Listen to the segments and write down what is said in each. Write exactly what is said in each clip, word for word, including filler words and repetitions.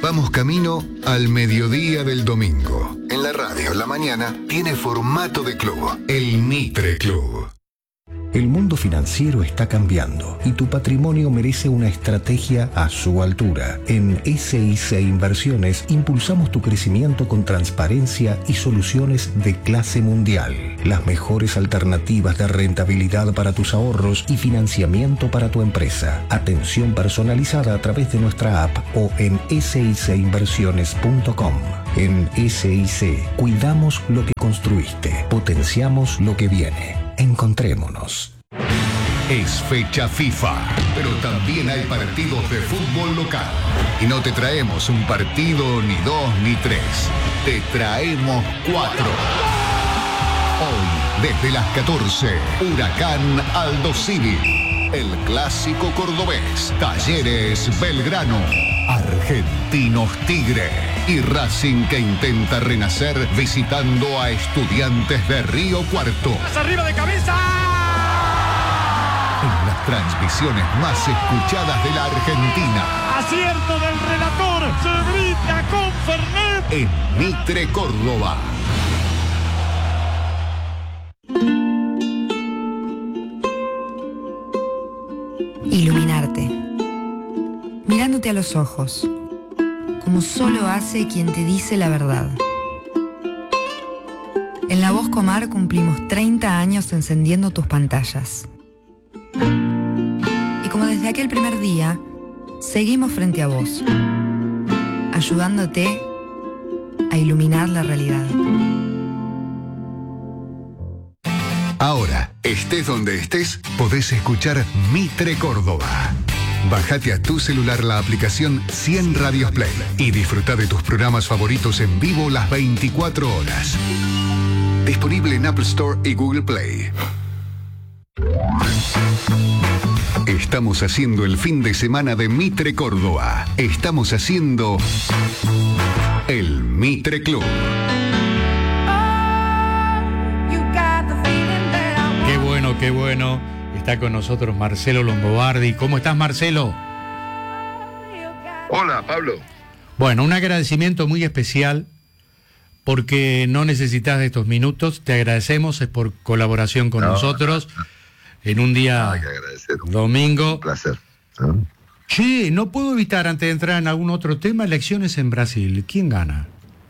Vamos camino al mediodía del domingo. En la radio, en la mañana, tiene formato de club. El Mitre Club. El mundo financiero está cambiando y tu patrimonio merece una estrategia a su altura. En S I C Inversiones impulsamos tu crecimiento con transparencia y soluciones de clase mundial. Las mejores alternativas de rentabilidad para tus ahorros y financiamiento para tu empresa. Atención personalizada a través de nuestra app o en s i c inversiones punto com. En S I C cuidamos lo que construiste, potenciamos lo que viene. Encontrémonos. Es fecha FIFA, pero también hay partidos de fútbol local. Y no te traemos un partido, ni dos, ni tres. Te traemos cuatro. Hoy, desde las catorce, Huracán Aldo Civil. El clásico cordobés. Talleres Belgrano. Argentinos Tigre. Y Racing, que intenta renacer visitando a Estudiantes de Río Cuarto. ¡Más arriba de cabeza! En las transmisiones más escuchadas de la Argentina. Acierto del relator. Se grita con Fernet. En Mitre Córdoba. Iluminarte. Mirándote a los ojos. Como solo hace quien te dice la verdad. En La Voz Comar cumplimos treinta años encendiendo tus pantallas. Y como desde aquel primer día, seguimos frente a vos, ayudándote a iluminar la realidad. Ahora, estés donde estés, podés escuchar Mitre Córdoba. Bájate a tu celular la aplicación cien Radios Play y disfruta de tus programas favoritos en vivo las veinticuatro horas. Disponible en Apple Store y Google Play. Estamos haciendo el fin de semana de Mitre Córdoba. Estamos haciendo el Mitre Club. Qué bueno, qué bueno. Está con nosotros Marcelo Longobardi. ¿Cómo estás, Marcelo? Hola, Pablo. Bueno, un agradecimiento muy especial porque no necesitas de estos minutos. Te agradecemos es por colaboración con no, nosotros no, no. en un día domingo. Un placer. ¿No? Che, no puedo evitar, antes de entrar en algún otro tema, elecciones en Brasil. ¿Quién gana?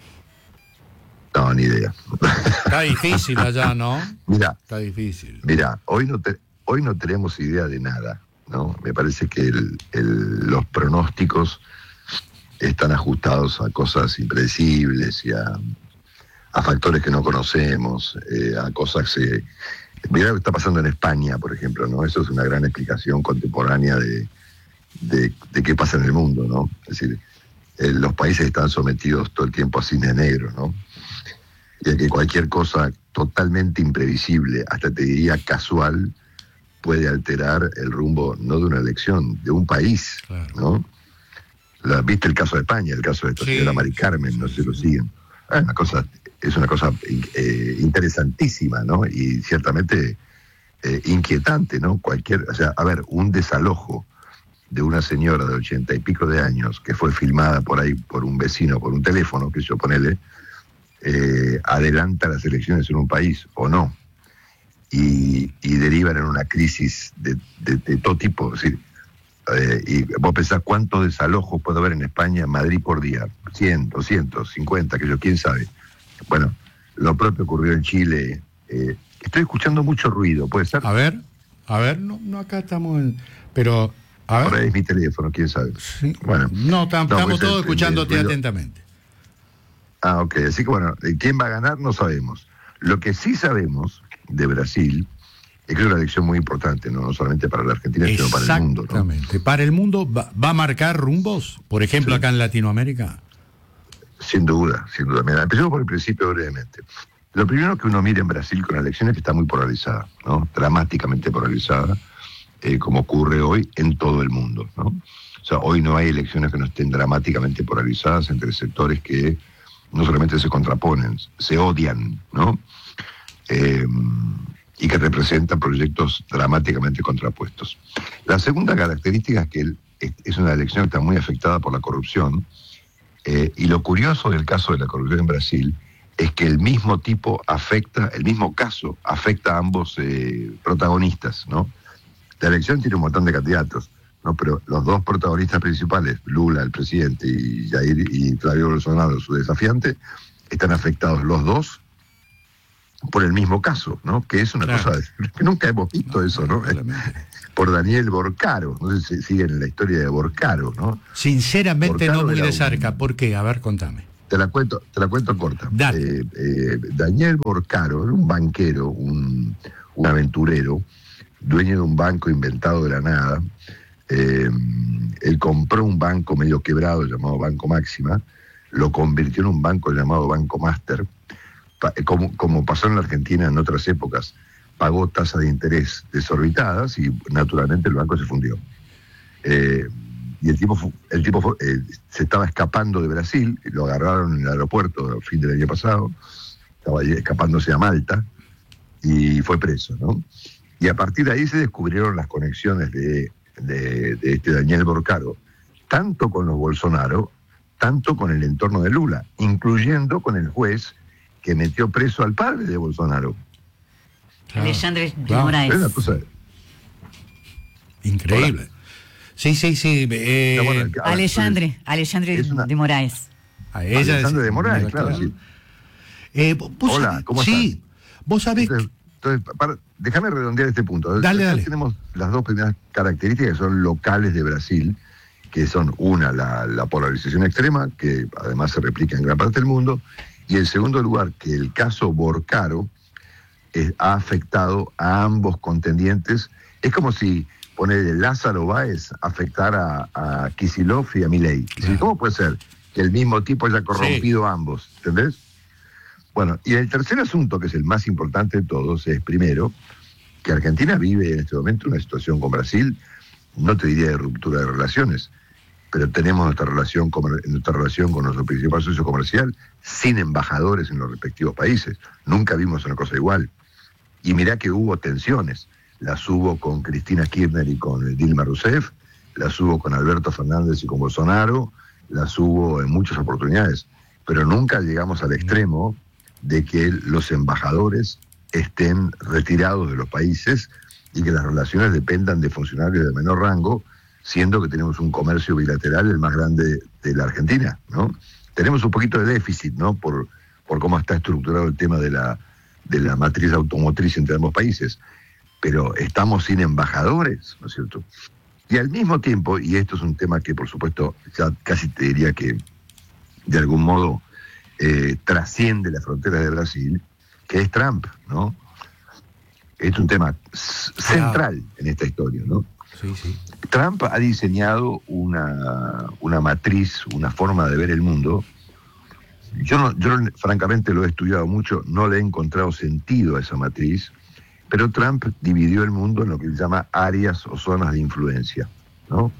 No, ni idea. Está difícil allá, ¿no? Mira, está difícil. Mira, hoy no te... Hoy no tenemos idea de nada, ¿no? Me parece que el, el, los pronósticos están ajustados a cosas impredecibles y a, a factores que no conocemos, eh, a cosas... Eh, mirá lo que está pasando en España, por ejemplo, ¿no? Eso es una gran explicación contemporánea de, de, de qué pasa en el mundo, ¿no? Es decir, eh, los países están sometidos todo el tiempo a cine negro, ¿no? Y a que cualquier cosa totalmente imprevisible, hasta te diría casual, puede alterar el rumbo, no de una elección, de un país, claro. ¿No? La, ¿Viste el caso de España, el caso de esta sí, señora Mari Carmen? Sí, no sé si sí, lo siguen. Es una cosa, es una cosa eh, interesantísima, ¿no? Y ciertamente eh, inquietante, ¿no? Cualquier, o sea, a ver, un desalojo de una señora de ochenta y pico de años que fue filmada por ahí por un vecino, por un teléfono, que yo ponele, eh, adelanta las elecciones en un país, o no. Y, y derivan en una crisis de, de, de todo tipo. Es decir, eh, y vos pensás cuántos desalojos puede haber en España, en Madrid por día, cien, doscientos, cincuenta, que yo, quién sabe. Bueno, lo propio ocurrió en Chile. Eh, estoy escuchando mucho ruido, ¿puede ser? A ver, a ver, no, no acá estamos en... Pero, a ver... Por ahí es mi teléfono, quién sabe. Sí. Bueno, no, tam, no estamos pues, todos el, escuchándote el, el, atentamente. Ah, ok, así que bueno, ¿quién va a ganar? No sabemos. Lo que sí sabemos de Brasil es que es una elección muy importante, no, no solamente para la Argentina, sino para el mundo, ¿no? Exactamente. ¿Para el mundo va, va a marcar rumbos? Por ejemplo, sí. Acá en Latinoamérica. Sin duda, sin duda. Mira, empecemos por el principio brevemente. Lo primero que uno mira en Brasil con la elección es que está muy polarizada, ¿no? Dramáticamente polarizada, eh, como ocurre hoy en todo el mundo, ¿no? O sea, hoy no hay elecciones que no estén dramáticamente polarizadas entre sectores que no solamente se contraponen, se odian, ¿no? Eh, y que representan proyectos dramáticamente contrapuestos. La segunda característica es que el, es una elección que está muy afectada por la corrupción Eh, y lo curioso del caso de la corrupción en Brasil es que el mismo tipo afecta, el mismo caso afecta a ambos eh, protagonistas, ¿no? La elección tiene un montón de candidatos, ¿no? Pero los dos protagonistas principales, Lula, el presidente, y Jair y Flavio Bolsonaro, su desafiante, están afectados los dos por el mismo caso, ¿no? Que es una claro. cosa de, que nunca hemos visto no, eso, ¿no? Por Daniel Borcaro, no sé si siguen la historia de Borcaro, ¿no? Sinceramente Borcaro no muy de un, cerca, ¿por qué? A ver, contame. Te la cuento, te la cuento corta. Eh, eh, Daniel Borcaro era un banquero, un, un aventurero, dueño de un banco inventado de la nada. Eh, él compró un banco medio quebrado llamado Banco Máxima, lo convirtió en un banco llamado Banco Master. Pa, como, como pasó en la Argentina en otras épocas, pagó tasas de interés desorbitadas y naturalmente el banco se fundió. Eh, y el tipo, el tipo fue, eh, se estaba escapando de Brasil, lo agarraron en el aeropuerto al fin del año pasado, estaba escapándose a Malta y fue preso, ¿no? Y a partir de ahí se descubrieron las conexiones de, de, de este Daniel Borcaro, tanto con los Bolsonaro, tanto con el entorno de Lula, incluyendo con el juez que metió preso al padre de Bolsonaro. Claro. Alexandre de claro. Moraes. Es una cosa increíble. Hola. Sí, sí, sí. Eh, no, bueno, ahora, Alexandre, Alexandre una... de Moraes. A ella Alexandre es... de Moraes, claro, claro. Sí. Eh, ¿vos Hola, sabés? ¿cómo sí, estás? Vos sabés... Entonces, entonces para, déjame redondear este punto. Dale, dale. Tenemos las dos primeras características que son locales de Brasil, que son una, la, la polarización extrema, que además se replica en gran parte del mundo, y en segundo lugar, que el caso Borcaro eh, ha afectado a ambos contendientes. Es como si poner Lázaro Báez afectar a, a Kicillof y a Milei. Claro. ¿Cómo puede ser que el mismo tipo haya corrompido sí. a ambos? ¿Entendés? Bueno, y el tercer asunto, que es el más importante de todos, es primero, que Argentina vive en este momento una situación con Brasil, no te diría de ruptura de relaciones, pero tenemos nuestra relación con, nuestra relación con nuestro principal socio comercial sin embajadores en los respectivos países. Nunca vimos una cosa igual. Y mirá que hubo tensiones. Las hubo con Cristina Kirchner y con Dilma Rousseff, las hubo con Alberto Fernández y con Bolsonaro, las hubo en muchas oportunidades, pero nunca llegamos al extremo de que los embajadores estén retirados de los países y que las relaciones dependan de funcionarios de menor rango, siendo que tenemos un comercio bilateral el más grande de la Argentina, ¿no? Tenemos un poquito de déficit, ¿no? Por, por cómo está estructurado el tema de la, de la matriz automotriz entre ambos países. Pero estamos sin embajadores, ¿no es cierto? Y al mismo tiempo, y esto es un tema que por supuesto ya casi te diría que de algún modo eh, trasciende las fronteras de Brasil, que es Trump, ¿no? Es un tema central en esta historia, ¿no? Sí, sí. Trump ha diseñado una, una matriz, una forma de ver el mundo. Yo, no, yo francamente lo he estudiado mucho, no le he encontrado sentido a esa matriz, pero Trump dividió el mundo en lo que se llama áreas o zonas de influencia, ¿no?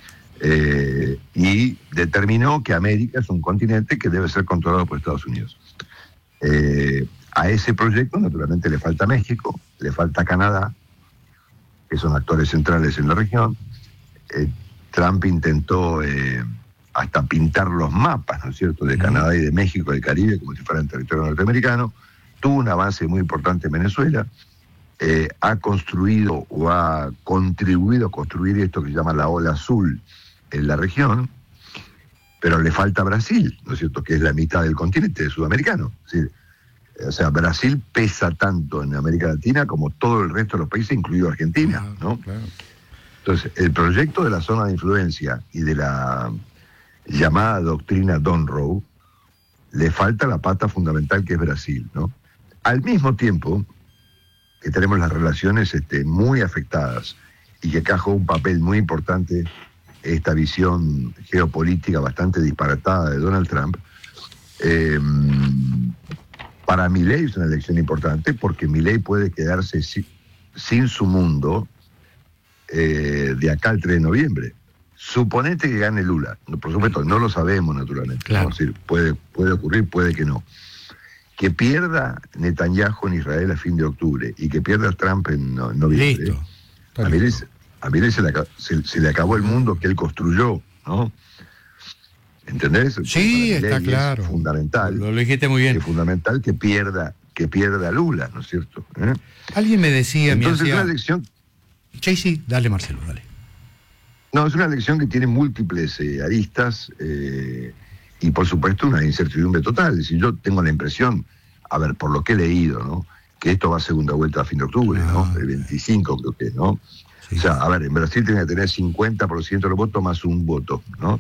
Eh, y determinó que América es un continente que debe ser controlado por Estados Unidos. Eh, a ese proyecto, naturalmente, le falta México, le falta Canadá, que son actores centrales en la región. Eh, Trump intentó eh, hasta pintar los mapas, ¿no es cierto?, de Canadá y de México, del Caribe, como si fueran territorio norteamericano. Tuvo un avance muy importante en Venezuela. Eh, ha construido o ha contribuido a construir esto que se llama la ola azul en la región, pero le falta Brasil, ¿no es cierto?, que es la mitad del continente sudamericano. Es decir, o sea, Brasil pesa tanto en América Latina como todo el resto de los países, incluido Argentina, ¿no? Claro. Entonces, el proyecto de la zona de influencia y de la llamada doctrina Monroe le falta la pata fundamental que es Brasil, ¿no? Al mismo tiempo que tenemos las relaciones este, muy afectadas y que acá juega un papel muy importante esta visión geopolítica bastante disparatada de Donald Trump, eh, para Milei es una elección importante porque Milei puede quedarse sin, sin su mundo eh, de acá al tres de noviembre. Suponete que gane Lula. Por supuesto, no lo sabemos naturalmente. Claro. Es decir, puede, puede ocurrir, puede que no. Que pierda Netanyahu en Israel a fin de octubre y que pierda Trump en no, noviembre. Listo. A Milei, a Milei se, le, se, se le acabó el mundo que él construyó, ¿no? ¿Entendés? Sí, está claro. Es fundamental. Lo, lo dijiste muy bien. Es fundamental que pierda, que pierda a Lula, ¿no es cierto? ¿Eh? Alguien me decía... Entonces, me hacía... una elección... Sí, sí, dale, Marcelo, dale. No, es una elección que tiene múltiples eh, aristas eh, y, por supuesto, una incertidumbre total. Es decir, yo tengo la impresión, a ver, por lo que he leído, ¿no?, que esto va a segunda vuelta a fin de octubre, ah, ¿no? El veinticinco creo que, ¿no? Sí. O sea, a ver, en Brasil tiene que tener cincuenta por ciento de los votos más un voto, ¿no?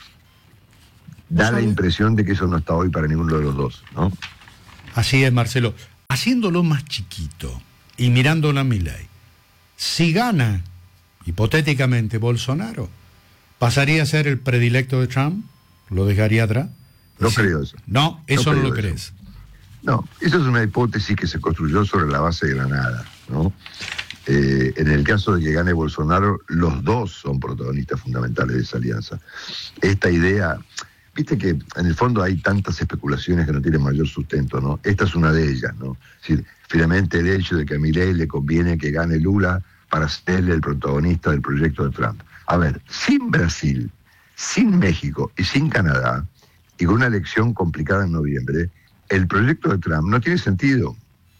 Da la impresión de que eso no está hoy para ninguno de los dos, ¿no? Así es, Marcelo. Haciéndolo más chiquito y mirándolo a Milei, si gana, hipotéticamente, Bolsonaro, ¿pasaría a ser el predilecto de Trump? ¿Lo dejaría atrás? No decir, creo eso. No, eso no, no lo eso. crees. No, esa es una hipótesis que se construyó sobre la base de la nada, ¿no? Eh, en el caso de que gane Bolsonaro, los dos son protagonistas fundamentales de esa alianza. Esta idea, viste que en el fondo hay tantas especulaciones que no tienen mayor sustento, ¿no? Esta es una de ellas, ¿no? Es decir, finalmente el hecho de que a Milei le conviene que gane Lula para ser el protagonista del proyecto de Trump. A ver, sin Brasil, sin México y sin Canadá, y con una elección complicada en noviembre, el proyecto de Trump no tiene sentido.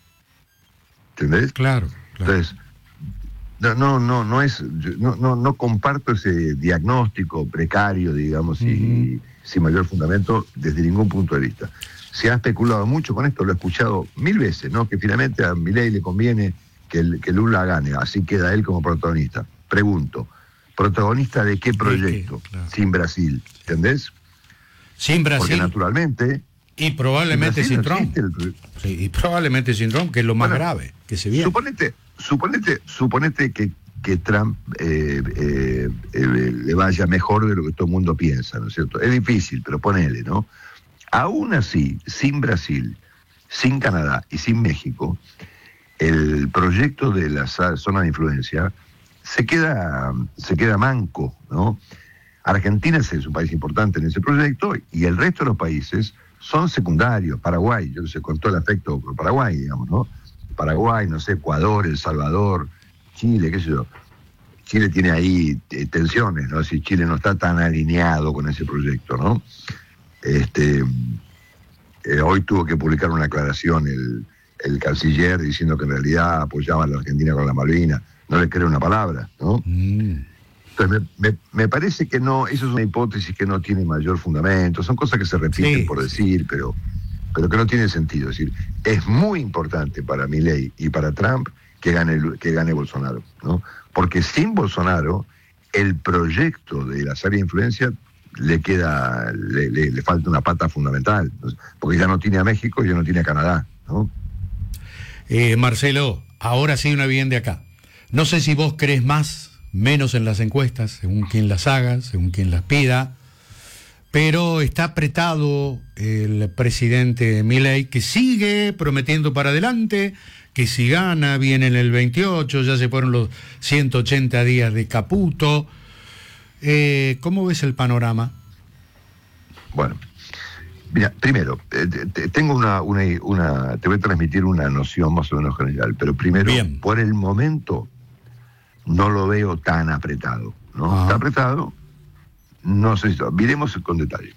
¿Entendés? Claro, claro. Entonces, no, no, no, no es, no, no, no comparto ese diagnóstico precario, digamos, uh-huh. y sin mayor fundamento desde ningún punto de vista. Se ha especulado mucho con esto, lo he escuchado mil veces, ¿no? Que finalmente a Milei le conviene que, el, que Lula gane, así queda él como protagonista. Pregunto, ¿protagonista de qué proyecto? Sí, claro. Sin Brasil, ¿entendés? Sin Brasil. Porque naturalmente... Y probablemente sin, sin Trump. El... Sí, y probablemente sin Trump, que es lo más bueno, grave que se viene. Suponete, suponete, suponete que, que Trump eh, eh, eh, le vaya mejor de lo que todo el mundo piensa, ¿no es cierto? Es difícil, pero ponele, ¿no? Aún así, sin Brasil, sin Canadá y sin México, el proyecto de la zona de influencia se queda, se queda manco, ¿no? Argentina es un país importante en ese proyecto y el resto de los países son secundarios. Paraguay, yo no sé, con todo el afecto por Paraguay, digamos, ¿no? Paraguay, no sé, Ecuador, El Salvador, Chile, qué sé yo. Chile tiene ahí eh, tensiones, ¿no? Si Chile no está tan alineado con ese proyecto, ¿no? Este, eh, hoy tuvo que publicar una aclaración el, el canciller diciendo que en realidad apoyaba a la Argentina con la Malvinas. No le creo una palabra, ¿no? Mm. Entonces, me, me, me parece que no, eso es una hipótesis que no tiene mayor fundamento, son cosas que se repiten sí, por decir, pero, pero que no tiene sentido. Es decir, es muy importante para Milei y para Trump que gane, que gane Bolsonaro, ¿no? Porque sin Bolsonaro, el proyecto de la áreas de influencia le queda, le, le, le falta una pata fundamental, ¿no? Porque ya no tiene a México y ya no tiene a Canadá, ¿no? Eh, Marcelo, ahora sí una bien de acá. No sé si vos crees más, menos en las encuestas, según quien las haga, según quien las pida, pero está apretado el presidente Milei, que sigue prometiendo para adelante, que si gana viene en el veintiocho, ya se fueron los ciento ochenta días de Caputo. Eh, ¿Cómo ves el panorama? Bueno, mira, primero, eh, te, tengo una, una, una, te voy a transmitir una noción más o menos general, pero primero, bien. Por el momento, no lo veo tan apretado, ¿no? Ajá. Está apretado, no sé si... Miremos con detalle.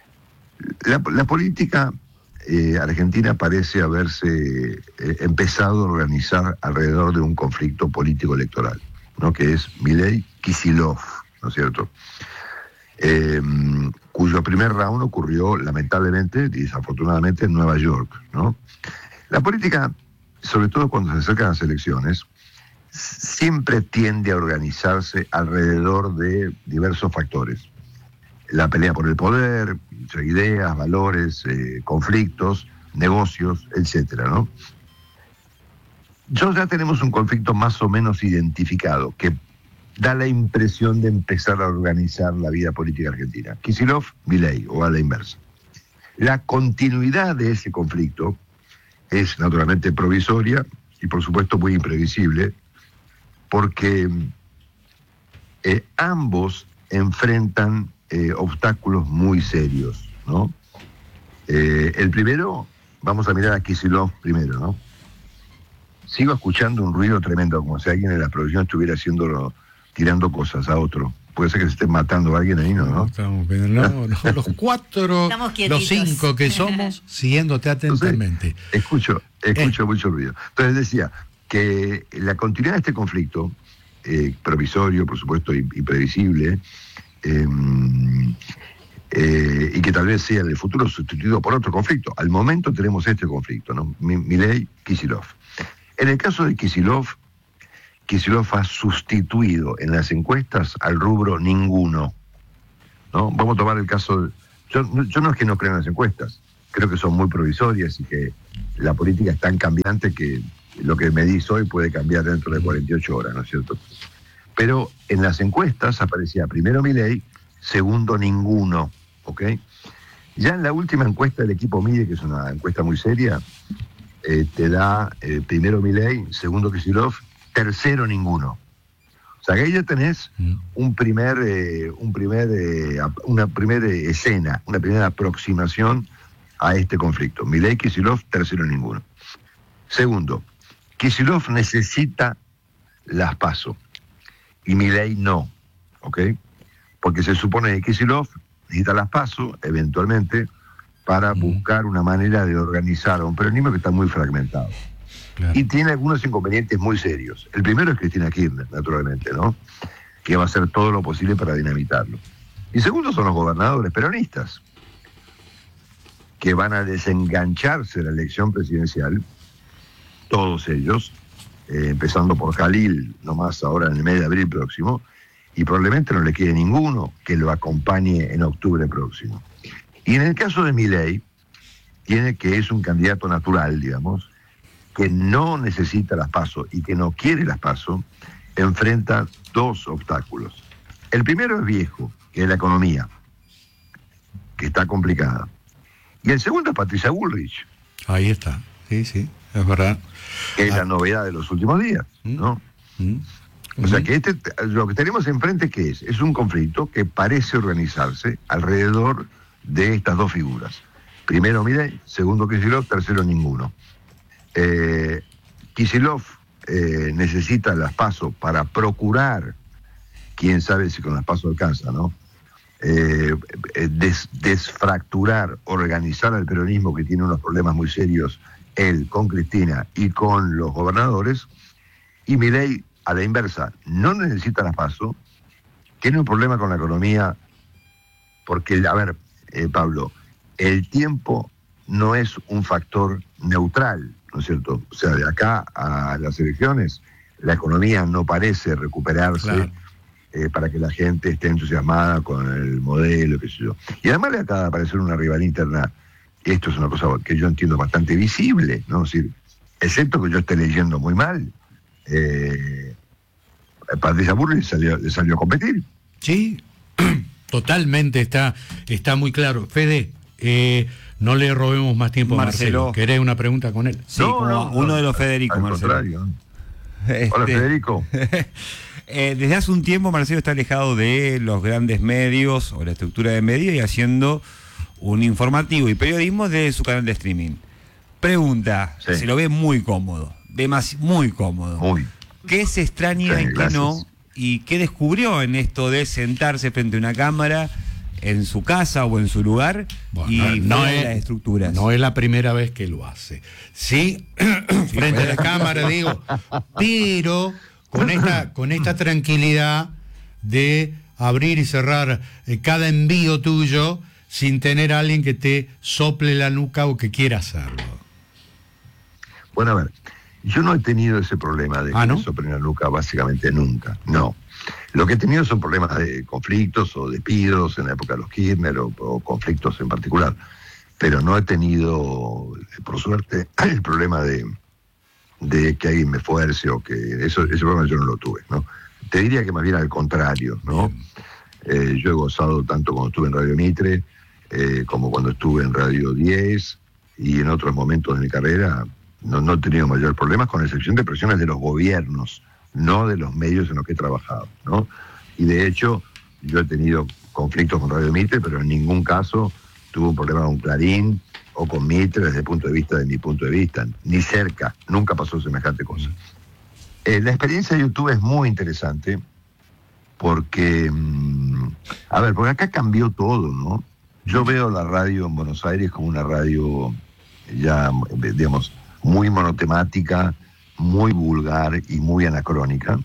La, la política eh, argentina parece haberse eh, empezado a organizar alrededor de un conflicto político-electoral, ¿no? Que es Milei-Kicillof, ¿no es cierto? Eh, cuyo primer round ocurrió, lamentablemente y desafortunadamente, en Nueva York, ¿no? La política, sobre todo cuando se acercan las elecciones, siempre tiende a organizarse alrededor de diversos factores. La pelea por el poder, ideas, valores, eh, conflictos, negocios, etcétera, ¿no? Ya ya tenemos un conflicto más o menos identificado que da la impresión de empezar a organizar la vida política argentina. Kicillof, Milei, o a la inversa. La continuidad de ese conflicto es naturalmente provisoria y por supuesto muy imprevisible, porque eh, ambos enfrentan eh, obstáculos muy serios, ¿no? Eh, el primero, vamos a mirar a Kicillof primero, ¿no? Sigo escuchando un ruido tremendo, como si alguien en la producción estuviera haciéndolo, tirando cosas a otro. puede ser que se estén matando a alguien ahí, ¿no? No, estamos, no, no los cuatro, los cinco que somos, siguiéndote atentamente. Entonces, escucho, escucho eh. mucho ruido. Entonces decía que la continuidad de este conflicto, eh, provisorio, por supuesto, y, y previsible, eh, eh, y que tal vez sea en el futuro sustituido por otro conflicto. Al momento tenemos este conflicto, ¿no? Milei, Kicillof. En el caso de Kicillof, Kicillof ha sustituido en las encuestas al rubro ninguno, ¿no? Vamos a tomar el caso de, yo, yo no es que no creo en las encuestas, creo que son muy provisorias y que la política es tan cambiante que lo que medís hoy puede cambiar dentro de cuarenta y ocho horas, ¿no es cierto? Pero en las encuestas aparecía primero Milei, segundo ninguno, ¿ok? Ya en la última encuesta del equipo Mide, que es una encuesta muy seria, eh, te da eh, primero Milei, segundo Kicillof, tercero ninguno. O sea que ahí ya tenés un primer, eh, un primer, eh, una primera escena, una primera aproximación a este conflicto. Milei, Kicillof, tercero ninguno. Segundo, Kicillof necesita las PASO y Milei no, ¿ok? Porque se supone que Kicillof necesita las PASO, eventualmente, para buscar una manera de organizar a un peronismo que está muy fragmentado. Claro. Y tiene algunos inconvenientes muy serios. El primero es Cristina Kirchner, naturalmente, ¿no? Que va a hacer todo lo posible para dinamitarlo. Y segundo son los gobernadores peronistas, que van a desengancharse de la elección presidencial, todos ellos, eh, empezando por Jalil, nomás ahora en el mes de abril próximo, y probablemente no le quede ninguno que lo acompañe en octubre próximo. Y en el caso de Milei, tiene que es un candidato natural, digamos, que no necesita las PASO y que no quiere las PASO, enfrenta dos obstáculos. El primero es viejo, que es la economía, que está complicada. Y el segundo es Patricia Bullrich. Ahí está, sí, sí, es verdad. Que es ah. la novedad de los últimos días, ¿no? Mm. O sea que este, lo que tenemos enfrente, ¿qué es? Es un conflicto que parece organizarse alrededor de estas dos figuras. Primero Milei, segundo Kicillof, tercero ninguno. Eh, Kicillof eh, necesita las PASO para procurar, quién sabe si con las PASO alcanza, ¿no? Eh, des, desfracturar, organizar al peronismo, que tiene unos problemas muy serios, él con Cristina y con los gobernadores. Y Milei, a la inversa, no necesita las PASO, tiene un problema con la economía, porque, a ver, eh, Pablo, el tiempo no es un factor neutral, ¿no es cierto? O sea, de acá a las elecciones, la economía no parece recuperarse, claro, eh, para que la gente esté entusiasmada con el modelo, qué sé yo. Y además le acaba de aparecer una rivalidad interna. Esto es una cosa que yo entiendo bastante visible, ¿no? Es decir, excepto que yo esté leyendo muy mal, eh, Patricia Bullrich salió, le salió a competir. Sí, totalmente, está, está muy claro. Fede, eh, no le robemos más tiempo a Marcelo. Marcelo. ¿Querés una pregunta con él? Sí, no, no, uno no, de los Federico, al Marcelo. Contrario. Este, Hola, Federico. eh, desde hace un tiempo Marcelo está alejado de los grandes medios o la estructura de medios y haciendo un informativo y periodismo de su canal de streaming. Pregunta, sí. Se lo ve muy cómodo, demasi- muy cómodo. Muy. ¿Qué se extraña y qué no? ¿Y qué descubrió en esto de sentarse frente a una cámara en su casa o en su lugar, bueno, y no, no es las estructuras? No es la primera vez que lo hace. Sí, frente a la cámara, digo, pero con esta, con esta tranquilidad de abrir y cerrar eh, cada envío tuyo sin tener a alguien que te sople la nuca o que quiera hacerlo. Bueno, a ver, yo no he tenido ese problema de ¿Ah, que no? me soplen la nuca básicamente nunca, no. Lo que he tenido son problemas de conflictos o despidos en la época de los Kirchner o, o conflictos en particular, pero no he tenido, por suerte, el problema de, de que alguien me fuerce o que eso, ese problema yo no lo tuve, ¿no? Te diría que más bien al contrario, ¿no? Eh, yo he gozado tanto cuando estuve en Radio Mitre, eh, como cuando estuve en Radio diez y en otros momentos de mi carrera, no, no he tenido mayor problemas, con excepción de presiones de los gobiernos, no de los medios en los que he trabajado, ¿no? Y de hecho, yo he tenido conflictos con Radio Mitre, pero en ningún caso tuve un problema con Clarín o con Mitre desde el punto de vista de mi punto de vista, ni cerca, nunca pasó semejante cosa. Eh, la experiencia de YouTube es muy interesante, porque, a ver, porque acá cambió todo, ¿no? Yo veo la radio en Buenos Aires como una radio ya, digamos, muy monotemática, muy vulgar y muy anacrónica,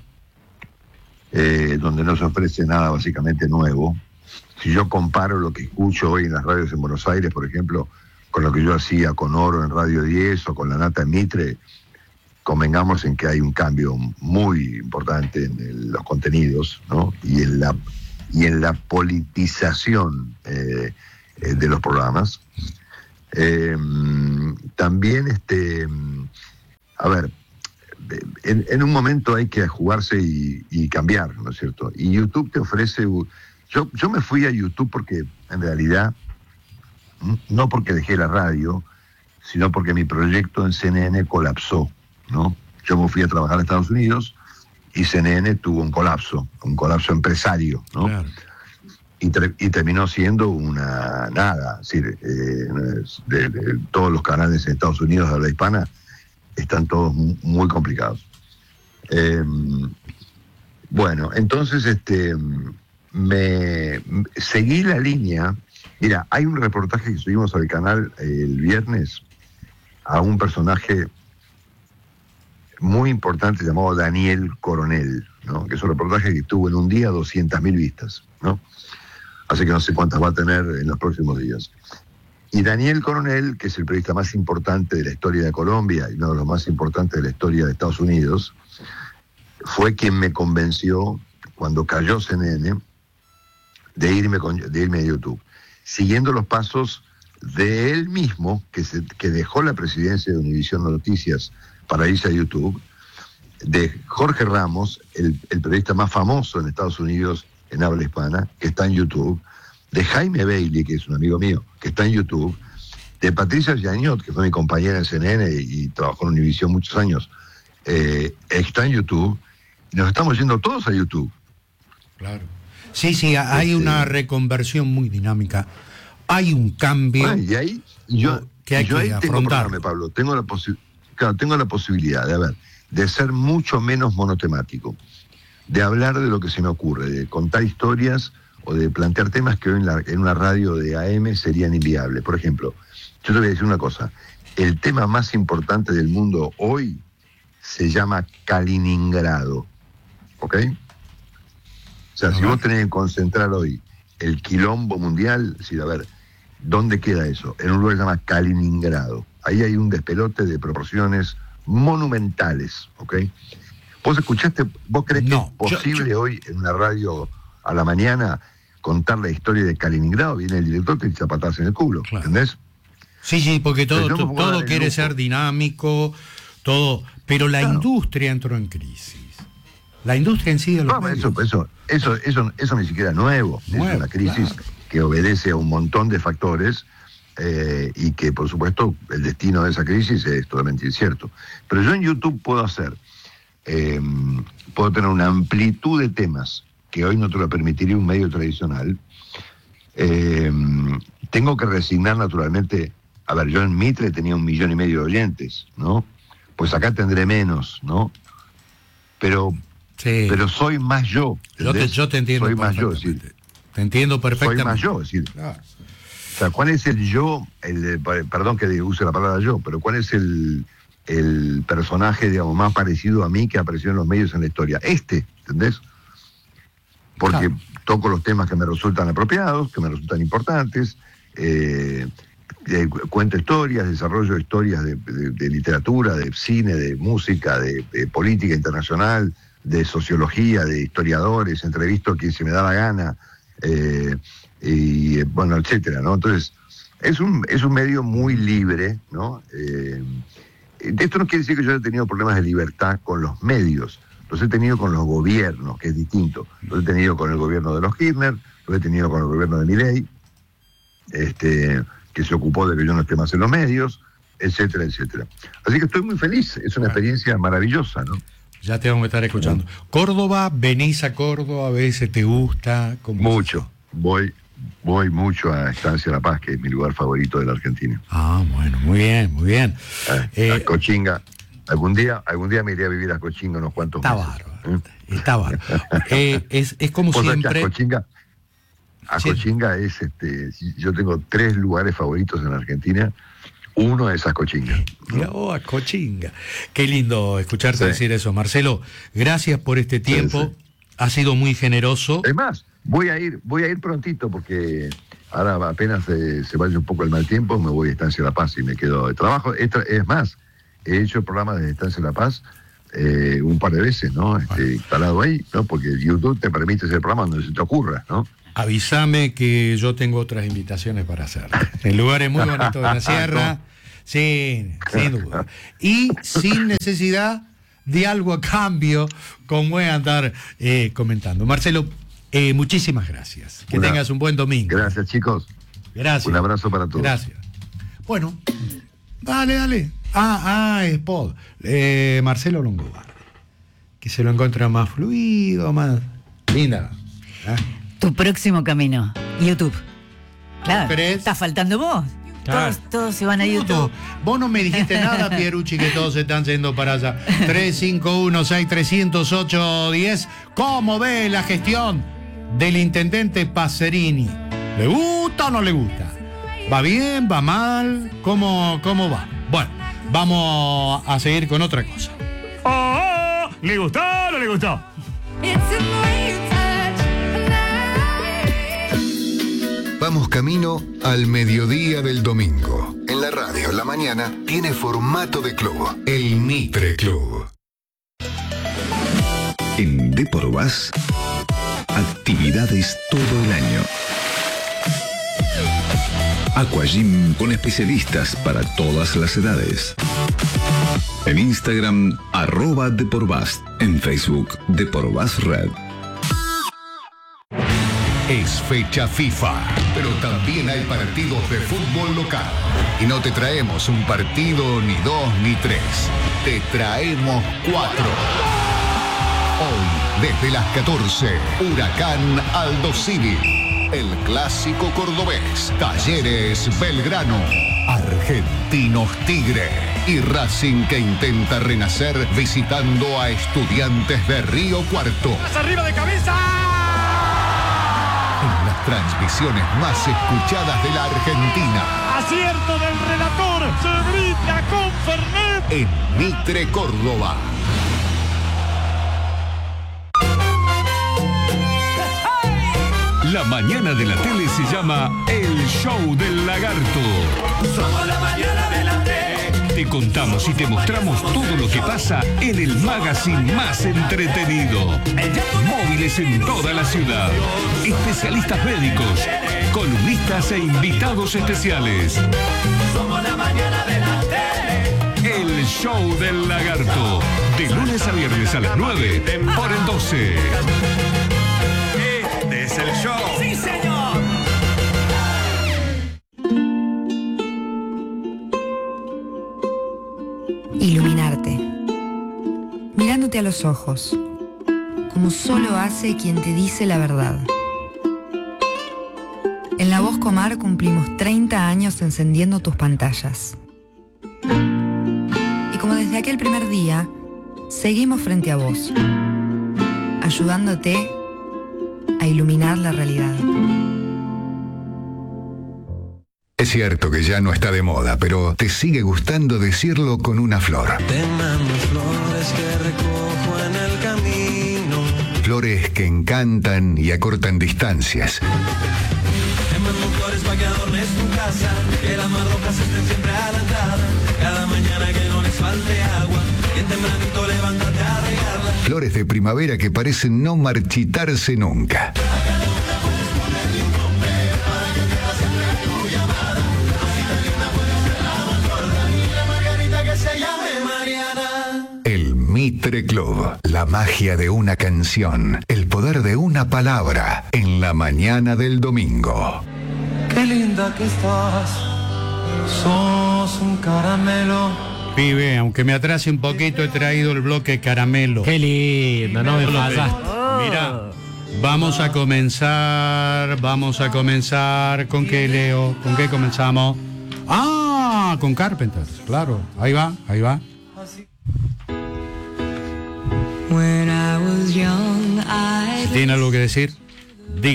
eh, donde no se ofrece nada básicamente nuevo. Si yo comparo lo que escucho hoy en las radios en Buenos Aires, por ejemplo, con lo que yo hacía con Oro en Radio diez o con La Nata en Mitre, convengamos en que hay un cambio muy importante en el, los contenidos, ¿no? Y en la, y en la politización eh, eh, de los programas. Eh, también, este, a ver, en, en un momento hay que jugarse y, y cambiar, ¿no es cierto? Y YouTube te ofrece... Yo, yo me fui a YouTube porque, en realidad, no porque dejé la radio, sino porque mi proyecto en C N N colapsó, ¿no? Yo me fui a trabajar a Estados Unidos y C N N tuvo un colapso, un colapso empresario, ¿no? Claro. Y, ter- y terminó siendo una nada, es decir, eh, de, de, todos los canales en Estados Unidos de habla hispana están todos muy, muy complicados. Eh, bueno, entonces este me seguí la línea. Mira, hay un reportaje que subimos al canal el viernes a un personaje muy importante llamado Daniel Coronel, ¿no? Que es un reportaje que tuvo en un día doscientas mil vistas, ¿no? Así que no sé cuántas va a tener en los próximos días. Y Daniel Coronel, que es el periodista más importante de la historia de Colombia y uno de los más importantes de la historia de Estados Unidos, fue quien me convenció, cuando cayó C N N, de irme, con, de irme a YouTube, siguiendo los pasos de él mismo, que, se, que dejó la presidencia de Univisión Noticias para irse a YouTube, de Jorge Ramos, el, el periodista más famoso en Estados Unidos en habla hispana, que está en YouTube, de Jaime Bailey, que es un amigo mío, que está en YouTube, de Patricia Yañot, que fue mi compañera en C N N y, y trabajó en Univisión muchos años, eh, está en YouTube, y nos estamos yendo todos a YouTube. Claro. Sí, sí, hay este, una reconversión muy dinámica. Hay un cambio. Ah, y ahí yo, que hay yo que ahí afrontar. Tengo, Pablo, tengo la, posi- claro, tengo la posibilidad de, a ver, de ser mucho menos monotemático, de hablar de lo que se me ocurre, de contar historias o de plantear temas que hoy en, la, en una radio de A M serían inviables. Por ejemplo, yo te voy a decir una cosa. El tema más importante del mundo hoy se llama Kaliningrado. ¿Ok? O sea, si vos tenés que concentrar hoy el quilombo mundial, es decir, a ver, ¿dónde queda eso? En un lugar que se llama Kaliningrado. Ahí hay un despelote de proporciones monumentales, ¿ok? ¿Vos escuchaste, vos crees no, que es posible yo, yo... hoy en una radio a la mañana contar la historia de Kaliningrado? Viene el director y te echa patadas en el culo, claro. ¿Entendés? Sí, sí, porque todo, to, todo quiere ser dinámico, todo, pero la claro. industria entró en crisis. La industria en sí de los no, eso, eso, eso, eso, eso ni siquiera es nuevo. nuevo es una crisis claro. que obedece a un montón de factores eh, y que, por supuesto, el destino de esa crisis es totalmente incierto. Pero yo en YouTube puedo hacer, eh, puedo tener una amplitud de temas que hoy no te lo permitiría un medio tradicional. Eh, tengo que resignar naturalmente, a ver, yo en Mitre tenía un millón y medio de oyentes, ¿no? Pues acá tendré menos, ¿no? Pero... Sí. Pero soy más yo. Yo te, yo te entiendo. Soy más yo, es decir, te entiendo perfectamente. Soy más yo, es decir. Claro. O sea, ¿cuál es el yo? El, perdón que use la palabra yo, pero ¿cuál es el, el personaje, digamos, más parecido a mí que apareció en los medios en la historia? Este, ¿entendés? Porque claro. toco los temas que me resultan apropiados, que me resultan importantes, eh, eh, cuento historias, desarrollo historias de, de, de literatura, de cine, de música, de, de política internacional, de sociología, de historiadores, entrevisto a quien se me da la gana, eh, y bueno, etcétera, ¿no? Entonces, es un, es un medio muy libre, ¿no? Eh, esto no quiere decir que yo haya tenido problemas de libertad con los medios, los he tenido con los gobiernos, que es distinto. Los he tenido con el gobierno de los Kirchner, los he tenido con el gobierno de Milei, este, que se ocupó de que yo no esté más en los medios, etcétera, etcétera. Así que estoy muy feliz, es una experiencia maravillosa, ¿no? Ya te vamos a estar escuchando. Córdoba, venís a Córdoba, a veces te gusta. Mucho. Voy, voy mucho a Estancia La Paz, que es mi lugar favorito de la Argentina. Ah, bueno, muy bien, muy bien. Eh, eh, a Cochinga. Algún día, algún día me iré a vivir a Cochinga unos cuantos está meses. Está bárbaro. ¿Eh? Estaba. Eh, es, es como siempre. Acochinga, Acochinga sí. es este. Yo tengo tres lugares favoritos en Argentina. Uno es Acochinga. ¿No? Oh, Acochinga. Qué lindo escucharte sí. decir eso, Marcelo. Gracias por este tiempo. Sí, sí. Ha sido muy generoso. Es más, voy a ir, voy a ir prontito porque ahora apenas eh, se vaya un poco el mal tiempo, me voy a Estancia La Paz y me quedo de trabajo. Esto, es más, he hecho programas de Estancia La Paz eh, un par de veces, ¿no? Este, instalado ahí, ¿no? Porque YouTube te permite hacer programas donde se te ocurra, ¿no? Avísame que yo tengo otras invitaciones para hacer. En lugares muy bonitos de la sierra. Sí, sin duda. Y sin necesidad de algo a cambio, como voy a andar eh, comentando. Marcelo, eh, muchísimas gracias. Que Una, tengas un buen domingo. Gracias, chicos. Gracias. Un abrazo para todos. Gracias. Bueno, dale, dale. Ah, ah, es Pod. Eh, Marcelo Longobardi. Que se lo encuentra más fluido, más linda. ¿Ah? Tu próximo camino, YouTube. Claro, está faltando vos. Claro. Todos, todos se van a YouTube. Todo. Vos no me dijiste nada, Pierucci, que todos se están yendo para allá. tres cinco uno seis tres cero ocho diez. ¿Cómo ve la gestión del intendente Pacerini? ¿Le gusta o no le gusta? ¿Va bien? ¿Va mal? ¿Cómo, cómo va? Bueno, vamos a seguir con otra cosa. Oh, oh, ¿le gustó o no le gustó? Vamos camino al mediodía del domingo. En la radio, en la mañana, tiene formato de club. El Mitre Club. En Deporvas, actividades todo el año. Aquagym con especialistas para todas las edades. En Instagram, arroba Deporvas. En Facebook, Deporvas Red. Es fecha FIFA, pero también hay partidos de fútbol local. Y no te traemos un partido, ni dos, ni tres. Te traemos cuatro. Hoy, desde las catorce, Huracán Aldosivi. El clásico cordobés. Talleres Belgrano. Argentinos Tigre. Y Racing, que intenta renacer visitando a Estudiantes de Río Cuarto. ¡Arriba de cabeza! En las transmisiones más escuchadas de la Argentina. Acierto del relator, se grita con Fernet. En Mitre, Córdoba. La mañana de la tele se llama El Show del Lagarto. Somos la mañana de la tele. Te contamos y te mostramos todo lo que pasa en el magazine más entretenido. Móviles en toda la ciudad. Especialistas médicos, columnistas e invitados especiales. Somos la mañana de la tele. El Show del Lagarto. De lunes a viernes a las nueve por el doce. Este es el show. ¡Sí, señor! Iluminarte. Mirándote a los ojos, como solo hace quien te dice la verdad. En La Voz Comar cumplimos treinta años encendiendo tus pantallas. Y como desde aquel primer día, seguimos frente a vos, ayudándote a iluminar la realidad. Es cierto que ya no está de moda, pero te sigue gustando decirlo con una flor. Te mando flores que recojo en el camino. Flores que encantan y acortan distancias. Te mando flores para que adornes tu casa, que las madrojas estén siempre a la entrada. Cada mañana que no les falte agua, y en tempranito levántate a regarla. Flores de primavera que parecen no marchitarse nunca. El Mitre Club, la magia de una canción, el poder de una palabra, en la mañana del domingo. Qué linda que estás, sos un caramelo. Pibe, aunque me atrase un poquito, he traído el bloque caramelo. Qué lindo, no me pasaste. Mira, vamos a comenzar, vamos a comenzar, ¿con qué, Leo? ¿Con qué comenzamos? Ah, con Carpenters, claro, ahí va, ahí va. When I ¿Tiene algo que decir?